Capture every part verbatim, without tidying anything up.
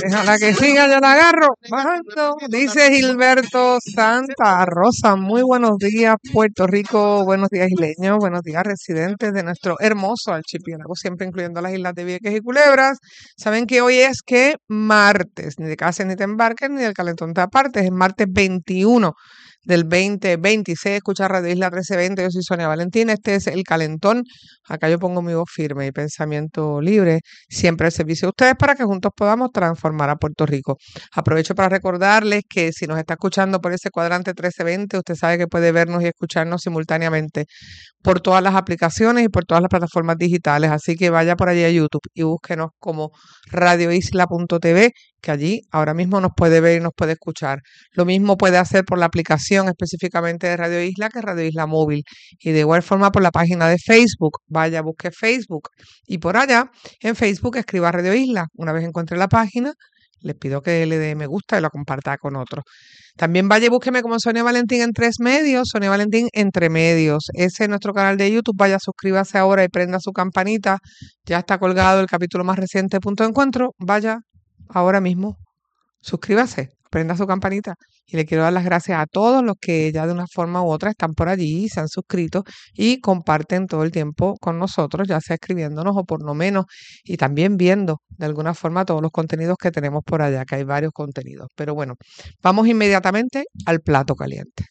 Déjala que siga, yo la agarro. Bajando. Dice Gilberto Santa Rosa. Muy buenos días, Puerto Rico. Buenos días, isleños. Buenos días, residentes de nuestro hermoso archipiélago, siempre incluyendo las islas de Vieques y Culebras. Saben que hoy es que martes, ni de casa ni te embarques, ni del calentón te apartes. Es martes veintiuno del veinte veintiséis. Escucha Radio Isla trece veinte. Yo soy Sonia Valentín. Este es el calentón. Acá yo pongo mi voz firme y pensamiento libre, siempre al servicio de ustedes para que juntos podamos transformar a Puerto Rico. Aprovecho para recordarles que si nos está escuchando por ese cuadrante trece veinte, usted sabe que puede vernos y escucharnos simultáneamente por todas las aplicaciones y por todas las plataformas digitales. Así que vaya por allí a YouTube y búsquenos como radio isla punto t v, que allí ahora mismo nos puede ver y nos puede escuchar. Lo mismo puede hacer por la aplicación específicamente de Radio Isla, que es Radio Isla Móvil. Y de igual forma por la página de Facebook. Vaya, busque Facebook. Y por allá, en Facebook, escriba Radio Isla. Una vez encuentre la página, les pido que le dé me gusta y la comparta con otros. También vaya y búsqueme como Sonia Valentín en tres medios, Sonia Valentín entre medios. Ese es nuestro canal de YouTube. Vaya, suscríbase ahora y prenda su campanita. Ya está colgado el capítulo más reciente de Punto de Encuentro. Vaya ahora mismo, suscríbase, prenda su campanita. Y le quiero dar las gracias a todos los que ya de una forma u otra están por allí, se han suscrito y comparten todo el tiempo con nosotros, ya sea escribiéndonos o por lo menos, y también viendo de alguna forma todos los contenidos que tenemos por allá, que hay varios contenidos. Pero bueno, vamos inmediatamente al plato caliente.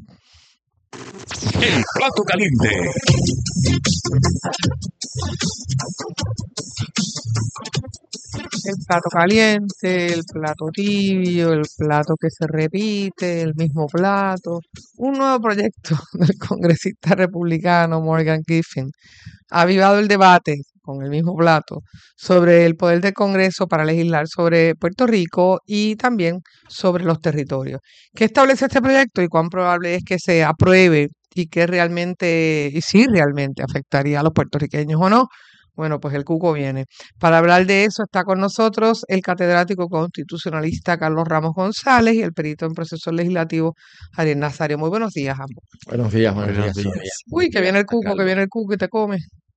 El plato caliente. El plato caliente, el plato tibio, el plato que se repite, el mismo plato. Un nuevo proyecto del congresista republicano Morgan Griffin ha avivado el debate con el mismo plato sobre el poder del Congreso para legislar sobre Puerto Rico y también sobre los territorios. ¿Qué establece este proyecto y cuán probable es que se apruebe y que realmente, y si realmente afectaría a los puertorriqueños o no? Bueno, pues el cuco viene. Para hablar de eso está con nosotros el catedrático constitucionalista Carlos Ramos González y el perito en procesos legislativos Ariel Nazario. Muy buenos días, ambos. Buenos días, buenos, Buenos días. días. Uy, que viene el cuco, que viene el cuco y te come.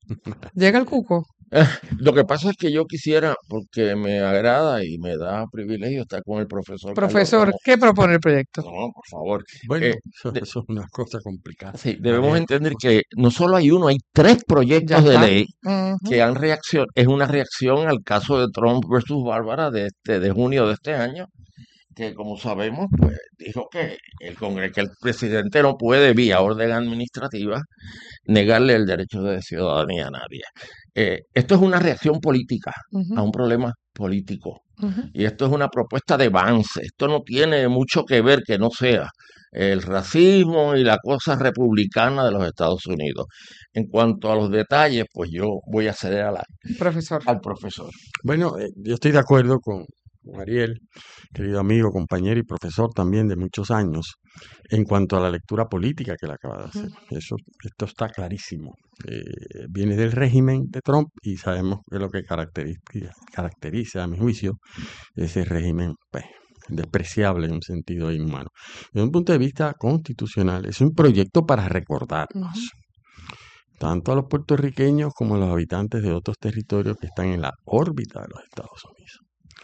Llega el cuco. Eh, Lo que pasa es que yo quisiera, porque me agrada y me da privilegio estar con el profesor Carlos Profesor, Ramos. ¿qué propone el proyecto? No, por favor. Bueno, Eh, eso, de- eso es una cosa complicada. sí, debemos Manejo. entender que no solo hay uno, hay tres Ya proyectos de está. ley Ujú. que han reacción, es una reacción al caso de Trump versus Bárbara de este, de junio de este año, que como sabemos, pues dijo que el Congreso, que el presidente no puede, vía orden administrativa, negarle el derecho de ciudadanía a nadie. Eh, esto es una reacción política a Ujú, un problema político. ujú. Y esto es una propuesta de avance. Esto no tiene mucho que ver que no sea el racismo y la cosa republicana de los Estados Unidos. En cuanto a los detalles, pues yo voy a ceder a la- Profesor. al profesor. Bueno, eh, yo estoy de acuerdo con, con Ariel, querido amigo, compañero y profesor también de muchos años, en cuanto a la lectura política que él acaba de hacer. Ujú. Eso, esto está clarísimo. Eh, viene del régimen de Trump y sabemos que lo que caracteriza, caracteriza, a mi juicio, ese régimen, pues, despreciable en un sentido inhumano. Desde un punto de vista constitucional, es un proyecto para recordarnos, Ujú. tanto a los puertorriqueños como a los habitantes de otros territorios que están en la órbita de los Estados Unidos,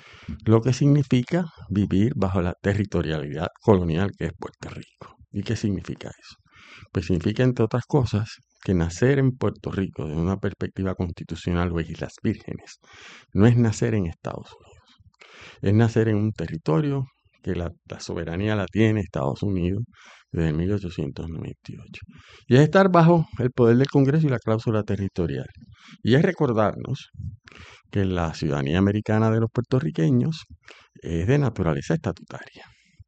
lo que significa vivir bajo la territorialidad colonial que es Puerto Rico. ¿Y qué significa eso? Pues significa, entre otras cosas, que nacer en Puerto Rico desde una perspectiva constitucional o Islas Vírgenes no es nacer en Estados Unidos, es nacer en un territorio que la, la soberanía la tiene Estados Unidos desde mil ochocientos noventa y ocho. Y es estar bajo el poder del Congreso y la cláusula territorial. Y es recordarnos que la ciudadanía americana de los puertorriqueños es de naturaleza estatutaria.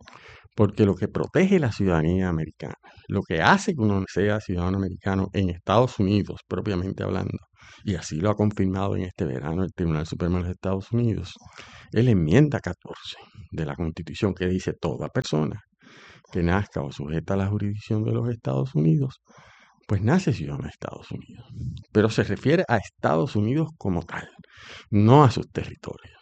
Porque lo que protege la ciudadanía americana, lo que hace que uno sea ciudadano americano en Estados Unidos, propiamente hablando, y así lo ha confirmado en este verano el Tribunal Supremo de los Estados Unidos, es la enmienda catorce de la Constitución que dice: toda persona que nazca o sujeta a la jurisdicción de los Estados Unidos, pues nace ciudadano de Estados Unidos. Pero se refiere a Estados Unidos como tal, no a sus territorios.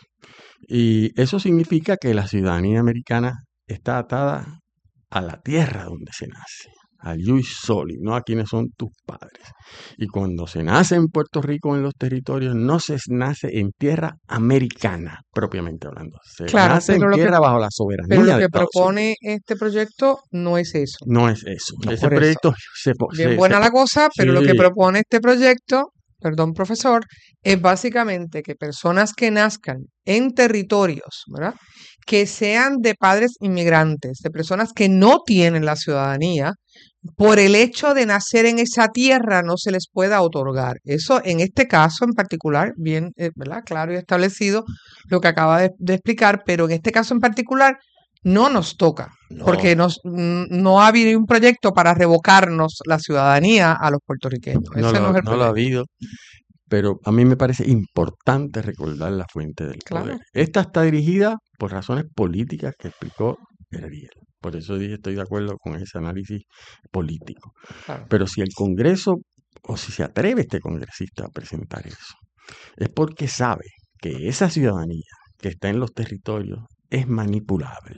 Y eso significa que la ciudadanía americana está atada a la tierra donde se nace, al ius soli, no a quienes son tus padres. Y cuando se nace en Puerto Rico, en los territorios, no se nace en tierra americana, propiamente hablando. Se Claro, nace en pero lo que, tierra bajo la pero soberanía lo de que Estados Unidos. propone este proyecto no es eso. No es eso. No, Ese por eso. proyecto se, po- Bien se, se buena la cosa, pero lo que sí, propone este proyecto, perdón, profesor, es básicamente que personas que nazcan en territorios, ¿verdad? Que sean de padres inmigrantes, de personas que no tienen la ciudadanía, por el hecho de nacer en esa tierra no se les pueda otorgar. Eso en este caso en particular, bien, eh, ¿verdad? Claro y establecido lo que acaba de, de explicar, pero en este caso en particular no nos toca, porque No, nos, mm, no ha habido un proyecto para revocarnos la ciudadanía a los puertorriqueños. no Ese no lo, es el no lo ha proyecto. habido, pero a mí me parece importante recordar la fuente del Claro. poder. Esta está dirigida por razones políticas que explicó Ariel. Por eso dije, estoy de acuerdo con ese análisis político. Claro. Pero si el Congreso, o si se atreve este congresista a presentar eso, es porque sabe que esa ciudadanía que está en los territorios es manipulable.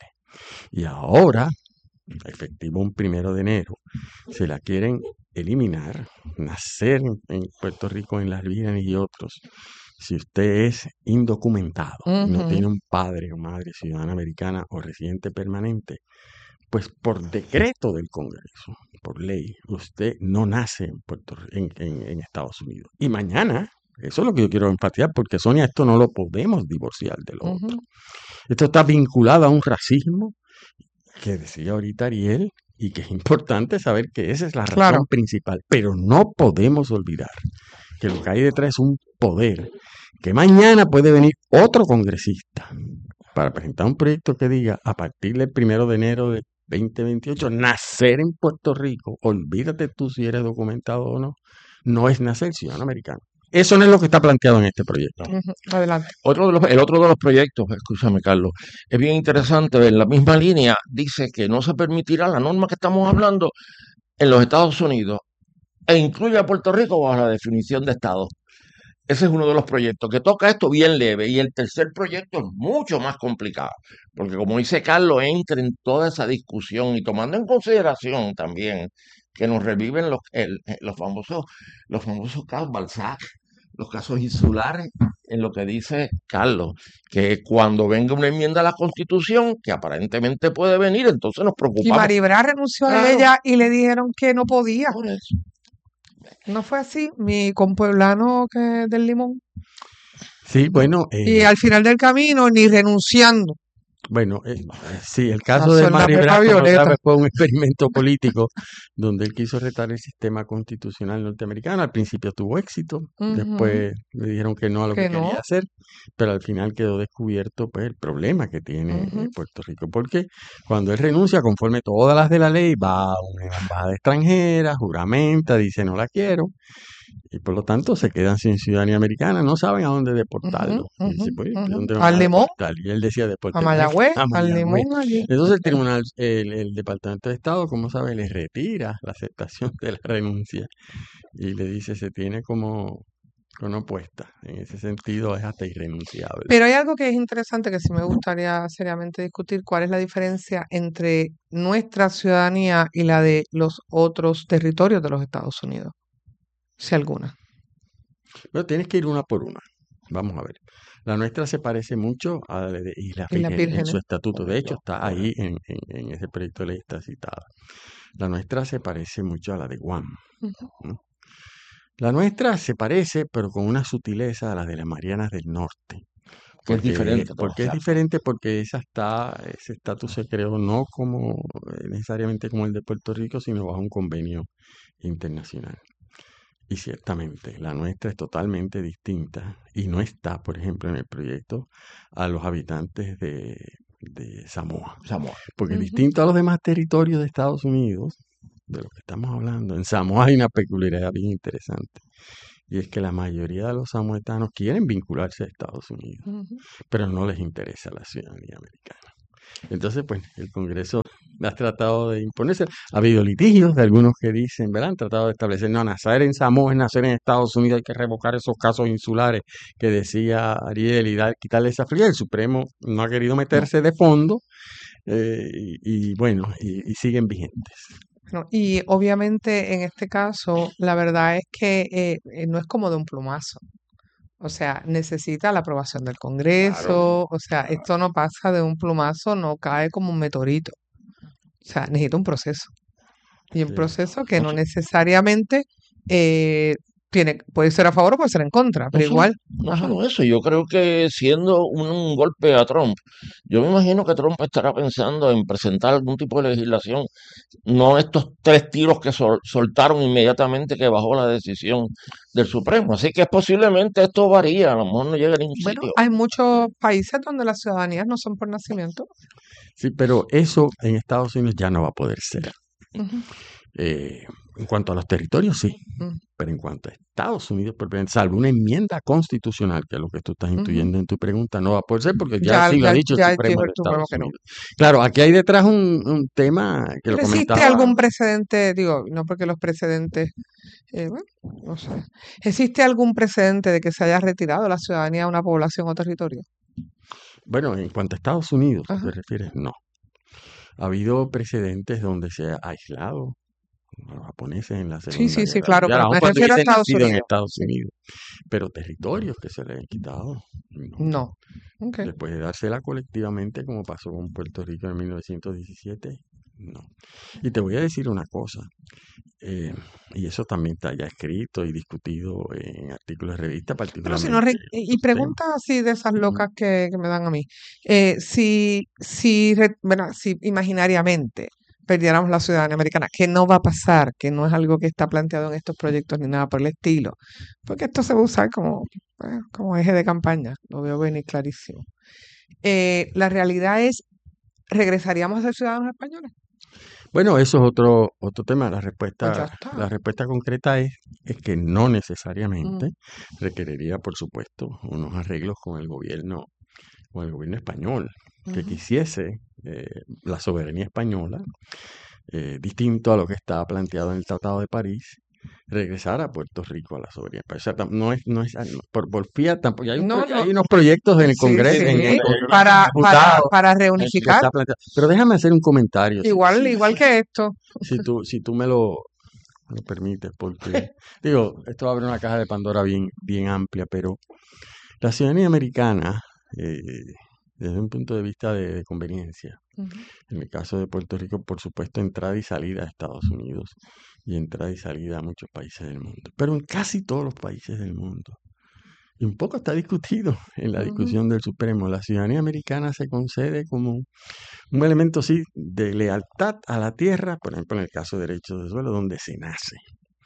Y ahora, efectivo un primero de enero, se la quieren eliminar, nacer en, en Puerto Rico, en las Vírgenes y otros. Si usted es indocumentado y no Ujú. tiene un padre o madre ciudadana americana o residente permanente, pues por decreto del Congreso, por ley, usted no nace en, Puerto, en, en, en Estados Unidos. Y mañana, eso es lo que yo quiero enfatizar, porque Sonia, esto no lo podemos divorciar de lo Ujú. otro. Esto está vinculado a un racismo que decía ahorita Ariel, y que es importante saber que esa es la razón Claro. principal. Pero no podemos olvidar que lo que hay detrás es un poder, que mañana puede venir otro congresista para presentar un proyecto que diga, a partir del primero de enero de veinte veintiocho, nacer en Puerto Rico, olvídate tú si eres documentado o no, no es nacer ciudadano americano. Eso no es lo que está planteado en este proyecto. no. Ujú. Adelante. Otro de los, el otro de los proyectos, escúchame Carlos, es bien interesante, en la misma línea dice que no se permitirá la norma que estamos hablando en los Estados Unidos e incluye a Puerto Rico bajo la definición de Estado. Ese es uno de los proyectos que toca esto bien leve. Y el tercer proyecto es mucho más complicado, porque como dice Carlos, entra en toda esa discusión y tomando en consideración también que nos reviven los, el- eh, los famosos, los famosos casos Balzac, los casos insulares, en lo que dice Carlos, que cuando venga una enmienda a la Constitución, que aparentemente puede venir, entonces nos Y preocupamos. Maribra renunció a Claro, ella y le dijeron que no podía. por eso. ¿No fue así? Mi compueblano que del Limón. Sí, bueno, Y eh, al final del camino, ni renunciando. Bueno, eh, sí, el Pasó caso de en la Mari pepa Brás, como violeta. sabes, fue un experimento político donde él quiso retar el sistema constitucional norteamericano. Al principio tuvo éxito, Ujú. después le dijeron que no a lo que Que quería no. hacer, pero al final quedó descubierto pues el problema que tiene eh, Ujú. Puerto Rico, porque cuando él renuncia conforme todas las de la ley, va a una embajada extranjera, juramenta, dice no la quiero, y por lo tanto se quedan sin ciudadanía americana, no saben a dónde Ujú, deportarlo. Y dice, ujú, pues, ¿de ujú. dónde me Al van a Limón, deportar? Y él decía, a deporte Mayagüez, a al Mayagüez. Limón allí. Entonces el tribunal, el, el Departamento de Estado, como sabe, le retira la aceptación de la renuncia y le dice, se tiene como, como opuesta. En ese sentido es hasta irrenunciable. Pero hay algo que es interesante que sí me gustaría seriamente discutir, cuál es la diferencia entre nuestra ciudadanía y la de los otros territorios de los Estados Unidos, si alguna. Pero tienes que ir una por una. Vamos a ver. La nuestra se parece mucho a la de Islas Y las Vírgenes en su vírgenes. estatuto. De hecho, Correcto, está ahí correcto. en, en- en ese proyecto de ley, está citada. La nuestra se parece mucho a la de Guam, Ujú. ¿no? La nuestra se parece, pero con una sutileza a la de las Marianas del Norte. Que es Porque, diferente porque es todavía. diferente porque esa está, ese estatus se creó no como eh, necesariamente como el de Puerto Rico, sino bajo un convenio internacional. Y ciertamente la nuestra es totalmente distinta y no está, por ejemplo, en el proyecto a los habitantes de, de Samoa. Samoa. Porque Ujú. distinto a los demás territorios de Estados Unidos, de lo que estamos hablando, en Samoa hay una peculiaridad bien interesante. Y es que la mayoría de los samoetanos quieren vincularse a Estados Unidos, Ujú. pero no les interesa la ciudadanía americana. Entonces, pues, el Congreso ha tratado de imponerse. Ha habido litigios de algunos que dicen, ¿verdad? Han tratado de establecer, no, nacer en Samoa es nacer en Estados Unidos, hay que revocar esos casos insulares que decía Ariel y dar, quitarle esa fría. El Supremo no ha querido No. meterse de fondo eh, y, y bueno, y, y siguen vigentes. No, y obviamente en este caso, la verdad es que eh, eh, no es como de un plumazo. O sea, necesita la aprobación del Claro, Congreso. O sea, claro. esto no pasa de un plumazo, no cae como un meteorito. O sea, necesita un proceso. Y un Sí. proceso que No, no so- necesariamente eh, tiene, puede ser a favor o puede ser en contra, no pero solo, igual. no Ajá. solo eso, yo creo que siendo un, un golpe a Trump, yo me imagino que Trump estará pensando en presentar algún tipo de legislación, no estos tres tiros que sol- soltaron inmediatamente que bajó la decisión del Supremo. Así que posiblemente esto varía, a lo mejor no llega a ningún Bueno, sitio. hay muchos países donde las ciudadanías no son por nacimiento. Sí, pero eso en Estados Unidos ya no va a poder ser. Ujú, Eh, en cuanto a los territorios, sí, mm, pero en cuanto a Estados Unidos, por ejemplo, salvo una enmienda constitucional, que es lo que tú estás ujú. intuyendo en tu pregunta, no va a poder ser porque ya Ya, sí lo ha ya, dicho el ya Supremo dijo de el Supremo Estados que no. Unidos. Claro, aquí hay detrás un, un tema que lo Pero ¿existe comentaba. algún precedente? Digo, no porque los precedentes, eh, bueno, no sé. ¿Existe algún precedente de que se haya retirado la ciudadanía a una población o territorio? Bueno, en cuanto a Estados Unidos, Ajá. ¿te refieres? No. Ha habido precedentes donde se ha aislado a los japoneses en la Sí, Segunda sí, sí, Guerra claro, Mundial, pero aun me cuando refiero a hubiesen Estados nacido en Unidos. Estados Sí. Unidos. Pero territorios que se les han quitado, no. No. Ok. Después de dársela colectivamente, como pasó con Puerto Rico en mil novecientos diecisiete, no. Y te voy a decir una cosa, eh, y eso también está ya escrito y discutido en artículos de revista, Pero si no, particularmente re- en y y estos temas. preguntas así de esas Ujú. locas que, que me dan a mí. Eh, si, si, re- bueno, si imaginariamente perdiéramos la ciudadanía americana, que no va a pasar, que no es algo que está planteado en estos proyectos ni nada por el estilo, porque esto se va a usar como, eh, como eje de campaña, lo veo venir clarísimo. Eh, la realidad es, ¿regresaríamos a ser ciudadanos españoles? Bueno, eso es otro, otro tema. La Pues ya respuesta, la está. respuesta concreta es, es que no necesariamente Mm, requeriría, por supuesto, unos arreglos con el gobierno, con el gobierno español, que ujú. quisiese eh, la soberanía española, eh, distinto a lo que está planteado en el Tratado de París, regresar a Puerto Rico a la soberanía española. O sea, tam- no es, no es, no- por, por fiat tampoco. Y hay, un No, proye- no, hay unos proyectos en el sí, Congreso, en, en sí, el Congreso de para, los para, Diputados, para en que reunificar, está planteado. Pero déjame hacer un comentario, si, igual, si, igual si, que esto. si tú, si tú me lo, me lo permites, porque digo, esto abre una caja de Pandora bien, bien amplia, pero la ciudadanía americana, eh, desde un punto de vista de, de conveniencia, Ujú. en el caso de Puerto Rico, por supuesto, entrada y salida a Estados Unidos y entrada y salida a muchos países del mundo, pero en casi todos los países del mundo. Y un poco está discutido en la Ujú, discusión del Supremo. La ciudadanía americana se concede como un elemento, sí, de lealtad a la tierra, por ejemplo, en el caso de derechos de suelo, donde se nace.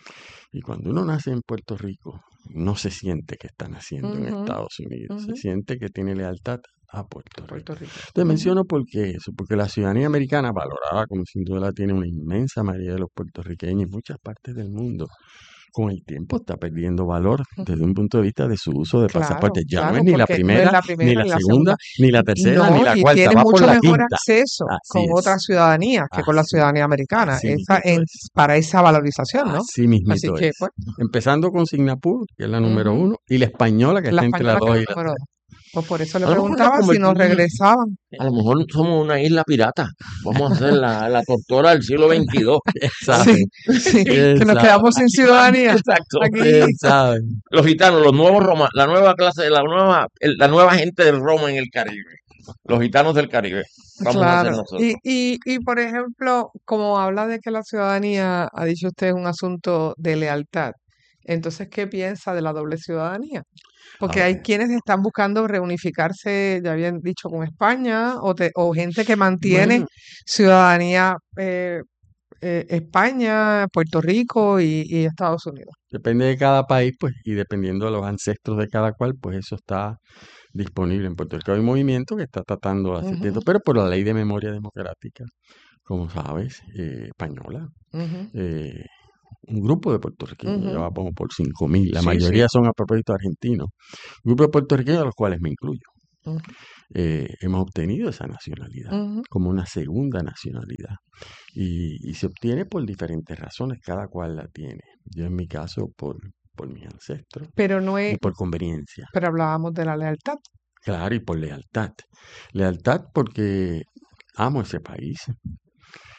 Y cuando uno nace en Puerto Rico, no se siente que está naciendo en ujú, Estados Unidos, se ujú. siente que tiene lealtad a Puerto A Rico. Puerto Rico. Te Ujú. menciono por qué eso, porque la ciudadanía americana, valorada como sin duda la tiene una inmensa mayoría de los puertorriqueños en muchas partes del mundo, con el tiempo está perdiendo valor desde Ujú. un punto de vista de su uso de Claro, pasaporte. Ya no es claro, ni la porque no es primera, la ni primera la ni la segunda. segunda, ni la tercera, ni No, la y cuarta, tiene va por mucho la mejor quinta. acceso Así con es, otras ciudadanías que con la así, ciudadanía americana, así esa mismito en, es. para esa valorización, ¿no? Así Así mismito que, es. pues, Empezando con Singapur, que es la número ujú, uno, y la española, que la está entre la española que dos es y la la número tres. dos. Pues por eso le A lo mejor nos preguntaba si nos convertimos, regresaban. a lo mejor somos una isla pirata. Vamos a hacer la, la tortora del siglo veintidós. ¿Quién Vamos. sabe? Sí, sí, ¿Quién que nos sabe? quedamos sin Aquí vamos, ciudadanía. exacto. Aquí, ¿Quién sabe? Los gitanos, los nuevos romanos, la nueva clase, la nueva, el- la nueva gente de Roma en el Caribe. Los gitanos del Caribe. Vamos a ser claro. Y, nosotros. y, y por ejemplo, como habla de que la ciudadanía, ha dicho usted, es un asunto de lealtad, entonces, ¿qué piensa de la doble ciudadanía? Porque A hay ver, quienes están buscando reunificarse, ya habían dicho, con España, o, te- o gente que mantiene bueno, ciudadanía eh, eh, España, Puerto Rico y, y Estados Unidos. depende de cada país, pues, y dependiendo de los ancestros de cada cual, pues eso está disponible en Puerto Rico. Hay un movimiento que está tratando de hacer esto, Ujú, pero por la ley de memoria democrática, como sabes, eh, española, ujú, eh, un grupo de puertorriqueños, ya ujú. va como por cinco mil, la Sí, sí. mayoría son a propósito argentinos, un grupo de puertorriqueños a los cuales me incluyo. Ujú, Eh, hemos obtenido esa nacionalidad ujú. como una segunda nacionalidad y, y se obtiene por diferentes razones, cada cual la tiene. Yo en mi caso por, por mis ancestros Pero no es, y por conveniencia, pero hablábamos de la lealtad. claro, y por lealtad. Lealtad porque amo ese país,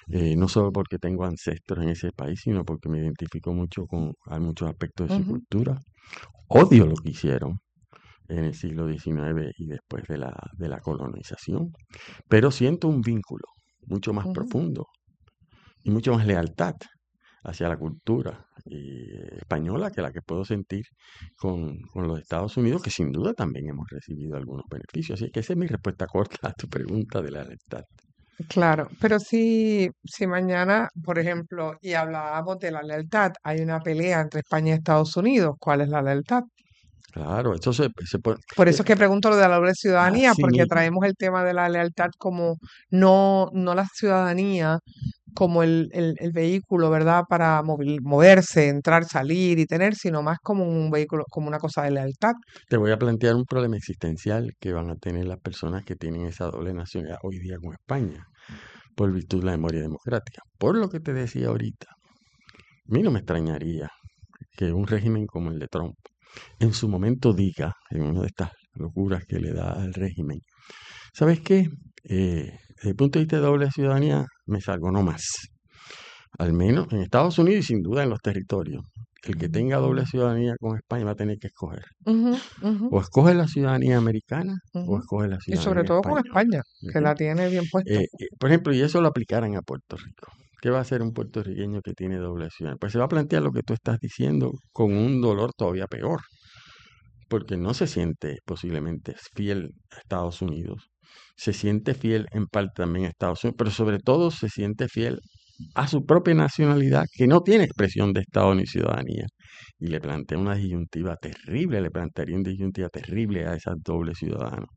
eh, no solo porque tengo ancestros en ese país, sino porque me identifico mucho con hay muchos aspectos de su Ujú. cultura. Odio lo que hicieron en el siglo diecinueve y después de la, de la colonización, pero siento un vínculo mucho más Ujú. profundo y mucho más lealtad hacia la cultura eh, española que la que puedo sentir con, con los Estados Unidos, que sin duda también hemos recibido algunos beneficios. Así que esa es mi respuesta corta a tu pregunta de la lealtad. Claro, pero si, si mañana, por ejemplo, y hablábamos de la lealtad, hay una pelea entre España y Estados Unidos, ¿cuál es la lealtad? Claro, eso se, se puede... Por eh, eso es que pregunto lo de la doble ciudadanía, así porque mismo, traemos el tema de la lealtad como no, no la ciudadanía como el, el, el vehículo, ¿verdad? Para movil- moverse, entrar, salir y tener, sino más como un vehículo, como una cosa de lealtad. te voy a plantear un problema existencial que van a tener las personas que tienen esa doble nacionalidad hoy día con España, por virtud de la memoria democrática. Por lo que te decía ahorita, a mí no me extrañaría que un régimen como el de Trump en su momento diga, en una de estas locuras que le da al régimen, ¿sabes qué? Eh, desde el punto de vista de doble ciudadanía, me salgo no más. Al menos en Estados Unidos y sin duda en los territorios. El que tenga doble ciudadanía con España va a tener que escoger. Ujú, ujú, O escoge la ciudadanía americana o ujú. escoge la Y sobre ciudadanía todo con española. España, que Ujú. la tiene bien puesta. Eh, eh, por ejemplo, y eso lo aplicaran a Puerto Rico. ¿Qué va a hacer un puertorriqueño que tiene doble ciudadanía? Pues se va a plantear lo que tú estás diciendo con un dolor todavía peor, porque no se siente posiblemente fiel a Estados Unidos, se siente fiel en parte también a Estados Unidos, pero sobre todo se siente fiel a su propia nacionalidad, que no tiene expresión de Estado ni ciudadanía. Y le plantea una disyuntiva terrible, le plantearía una disyuntiva terrible a esas dobles ciudadanos.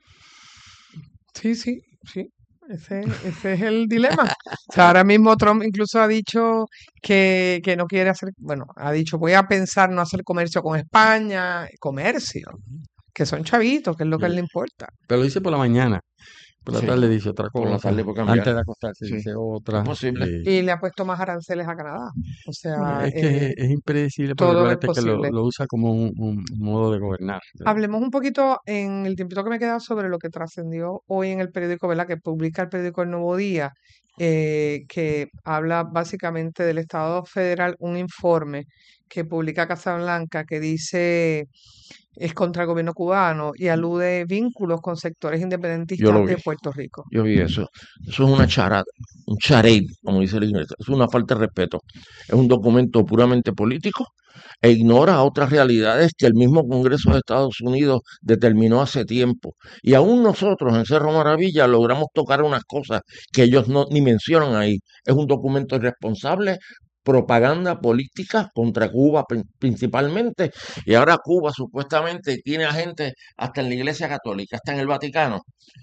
Sí, sí, sí. Ese, ese es el dilema. O sea, ahora mismo Trump incluso ha dicho que, que no quiere hacer, bueno, ha dicho, voy a pensar no hacer comercio con España, comercio, que son chavitos, que es lo que a él Eh, le importa. Pero lo dice por la mañana, por la Sí, tarde dice otra por la cosa, tarde puede cambiar. antes de acostarse Sí, dice es otra. posible. eh, Y le ha puesto más aranceles a Canadá. O bueno, sea, es que eh, es, es impredecible porque todo es acuérdate que lo, posible. lo usa como un, un modo de gobernar, ¿verdad? Hablemos un poquito en el tiempito que me queda sobre lo que trascendió hoy en el periódico, ¿verdad? Que publica el periódico El Nuevo Día, eh, que habla básicamente del Estado federal, un informe que publica Casablanca que dice es contra el gobierno cubano y alude vínculos con sectores Yo independentistas lo de vi, Puerto Rico. yo vi eso. Eso es una charada, un charade, como dice el inglés. Es una falta de respeto. Es un documento puramente político e ignora otras realidades que el mismo Congreso de Estados Unidos determinó hace tiempo. Y aún nosotros en Cerro Maravilla logramos tocar unas cosas que ellos no ni mencionan ahí. Es un documento irresponsable, propaganda política contra Cuba prin- principalmente. Y ahora Cuba supuestamente tiene agentes hasta en la Iglesia Católica, hasta en el Vaticano.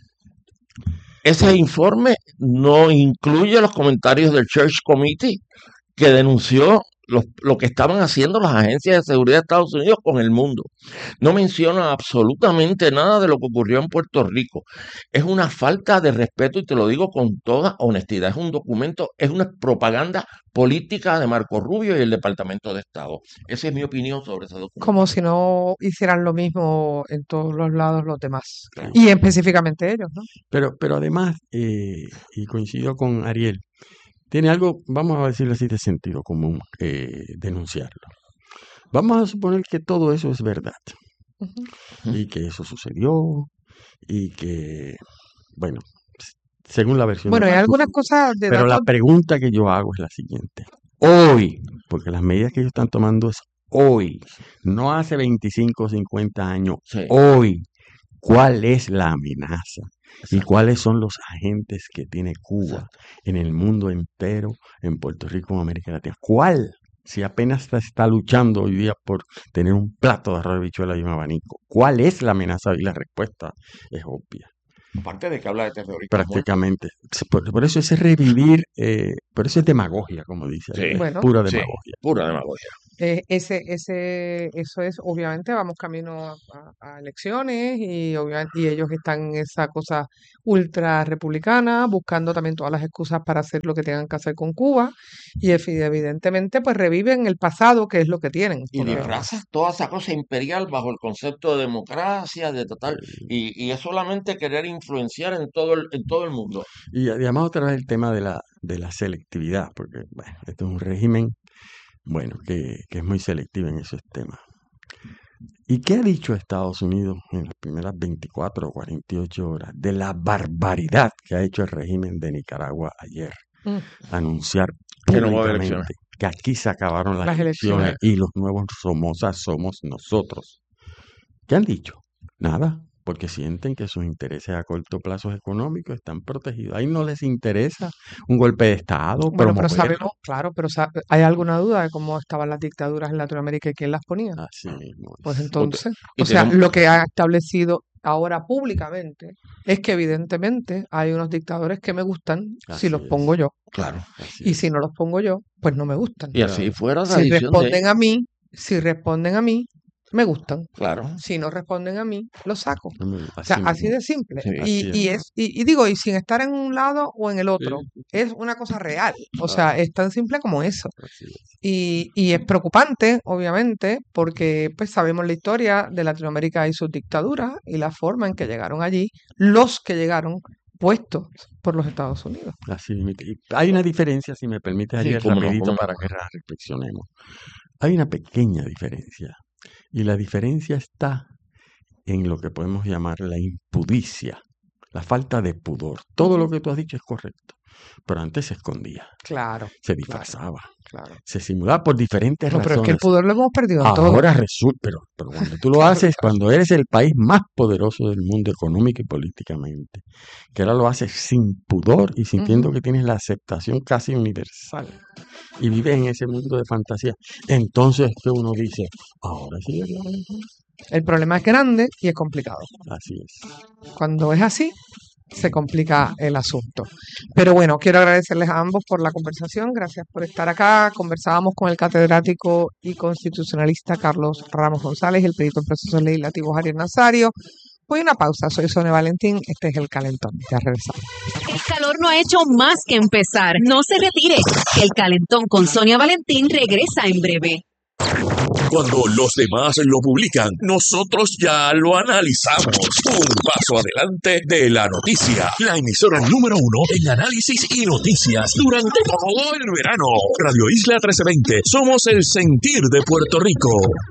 Ese informe no incluye los comentarios del Church Committee que denunció los- lo que estaban haciendo las agencias de seguridad de Estados Unidos con el mundo. No menciona absolutamente nada de lo que ocurrió en Puerto Rico. Es una falta de respeto y te lo digo con toda honestidad. Es un documento, es una propaganda política de Marco Rubio y el Departamento de Estado. Esa es mi opinión sobre ese documento. Como si no hicieran lo mismo en todos los lados los demás. Claro. Y específicamente ellos, ¿no? Pero, pero además, eh, y coincido con Ariel, tiene algo, vamos a decirlo así, de sentido común eh, denunciarlo. Vamos a suponer que todo eso es verdad Ujú. y que eso sucedió y que, bueno, s- según la versión de Bueno, hay Marco algunas Rubio. cosas de Pero la datos. pregunta que yo hago es la siguiente. Hoy, porque las medidas que ellos están tomando es hoy, no hace veinticinco o cincuenta años, Sí, hoy. ¿Cuál es la amenaza? ¿Y exacto, cuáles son los agentes que tiene Cuba exacto. en el mundo entero, en Puerto Rico, en América Latina? ¿Cuál? Si apenas está, está luchando hoy día por tener un plato de arroz de habichuela y un abanico. ¿Cuál es la amenaza? Y la respuesta es obvia, Aparte de que habla de terrorismo, prácticamente. Por, por eso es revivir, eh, por eso es demagogia, como dice sí, Ariel, es Bueno, pura sí, demagogia. pura demagogia. eh, ese, ese, eso es, obviamente, vamos camino a, a- a elecciones y, obvia- y ellos están en esa cosa ultra republicana, buscando también todas las excusas para hacer lo que tengan que hacer con Cuba y efi- evidentemente pues reviven el pasado, que es lo que tienen, Y porque Claro. disfrazas toda esa cosa imperial bajo el concepto de democracia, de total, Sí. y, y es solamente querer influenciar en todo el, en todo el mundo. Y además otra vez el tema de la, de la selectividad, porque bueno, esto es un régimen bueno, que, que es muy selectivo en esos temas. ¿Y qué ha dicho Estados Unidos en las primeras veinticuatro o cuarenta y ocho horas de la barbaridad que ha hecho el régimen de Nicaragua ayer? Mm. Anunciar Que no va a haber públicamente elecciones. que aquí se acabaron las, Las elecciones, elecciones. y los nuevos Somozas somos nosotros. ¿Qué han dicho? Nada, porque sienten que sus intereses a corto plazo económicos están protegidos. Ahí no les interesa un golpe de Estado, Bueno, pero promoverlo. sabemos, claro, pero sa- ¿hay alguna duda de cómo estaban las dictaduras en Latinoamérica y quién las ponía? Así mismo Pues es. entonces, y o sea, tenemos- lo que ha establecido ahora públicamente es que evidentemente hay unos dictadores que me gustan si Así los es. pongo yo. Claro. Así Y es. si no los pongo yo, pues no me gustan. Y así fuera Si tradición de responden a mí, si responden a mí, me gustan. Claro. Si no responden a mí, los saco. O sea, Así así mismo. de simple. Sí, Y, así y es. es, y, y digo, y sin estar en un lado o en el otro, Sí, es una cosa real. O sea, Ah. es tan simple como eso. así es. Y, y es preocupante, obviamente, porque pues sabemos la historia de Latinoamérica y sus dictaduras y la forma en que llegaron allí, los que llegaron puestos por los Estados Unidos. Así mismo. Y hay una diferencia, si me permites, Sí, Ariel, cómo no, rapidito cómo no. para que ra- reflexionemos. Hay una pequeña diferencia. Y la diferencia está en lo que podemos llamar la impudicia, la falta de pudor. Todo lo que tú has dicho es correcto, pero antes se escondía, Claro, se disfrazaba, claro. se simulaba por diferentes No, pero es que el razones. pudor lo hemos perdido en todo. Ahora resulta, pero, pero cuando tú lo haces, cuando eres el país más poderoso del mundo económico y políticamente, que ahora lo haces sin pudor y sintiendo Ujú. que tienes la aceptación casi universal y vives en ese mundo de fantasía, entonces que uno dice, ahora sí es la verdad. El problema es grande y es complicado. Así es. Cuando es así, se complica el asunto. Pero bueno, quiero agradecerles a ambos por la conversación. Gracias por estar acá. Conversábamos con el catedrático y constitucionalista Carlos Ramos González y el perito en procesos legislativos Ariel Nazario. Voy a una pausa. Soy Sonia Valentín. Este es El Calentón. Ya regresamos. El calor no ha hecho más que empezar. No se retire. El Calentón con Sonia Valentín regresa en breve. Cuando los demás lo publican, nosotros ya lo analizamos. Un paso adelante de la noticia. La emisora número uno en análisis y noticias durante todo el verano. Radio Isla trece veinte. Somos el sentir de Puerto Rico.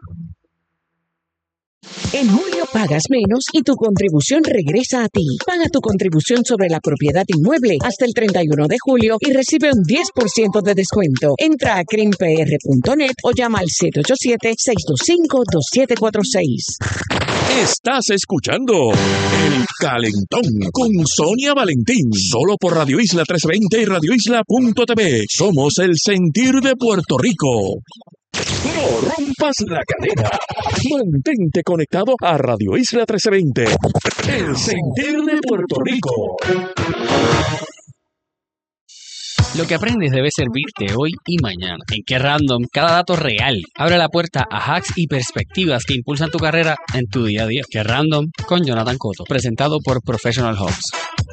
En julio pagas menos y tu contribución regresa a ti. Paga tu contribución sobre la propiedad inmueble hasta el treinta y uno de julio y recibe un diez por ciento de descuento. Entra a crim p r punto net o llama al siete ocho siete, seis dos cinco, dos siete cuatro seis. Estás escuchando El Calentón con Sonia Valentín. Solo por Radio Isla trece veinte y radio isla punto t v. Somos el sentir de Puerto Rico. No rompas la cadena. Mantente conectado a Radio Isla trece veinte. El sentir de Puerto Rico. Lo que aprendes debe servirte hoy y mañana. En Qué Random, cada dato real abre la puerta a hacks y perspectivas que impulsan tu carrera en tu día a día. Qué Random con Jonathan Cotto, presentado por Professional Hubs.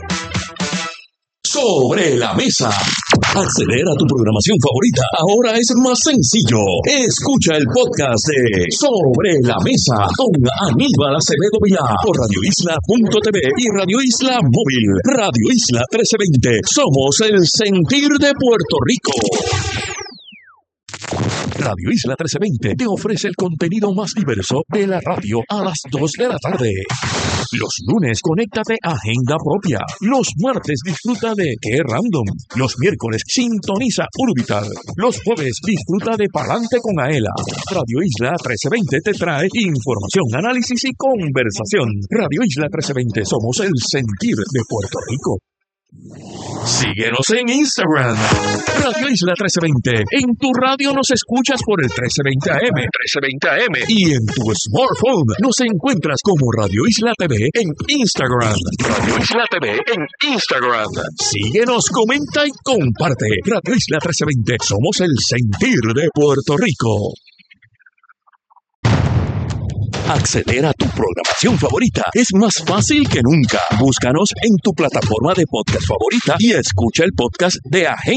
Sobre la mesa. Acceder a tu programación favorita ahora es más sencillo. Escucha el podcast de Sobre la Mesa con Aníbal Acevedo Vilá por radio isla punto t v y Radio Isla Móvil. Radio Isla trece veinte. Somos el sentir de Puerto Rico. Radio Isla trece veinte te ofrece el contenido más diverso de la radio a las dos de la tarde. Los lunes, conéctate a Agenda Propia. Los martes, disfruta de Qué Random. Los miércoles, sintoniza Urbital. Los jueves, disfruta de Palante con Aela. Radio Isla trece veinte te trae información, análisis y conversación. Radio Isla trece veinte, somos el sentir de Puerto Rico. Síguenos en Instagram, Radio Isla trece veinte. En tu radio nos escuchas por el trece veinte A M, trece veinte A M. Y en tu smartphone nos encuentras como Radio Isla T V en Instagram. Radio Isla T V en Instagram. Síguenos, comenta y comparte. Radio Isla trece veinte. Somos el sentir de Puerto Rico. Acceder a tu programación favorita es más fácil que nunca. Búscanos en tu plataforma de podcast favorita y escucha el podcast de Agenda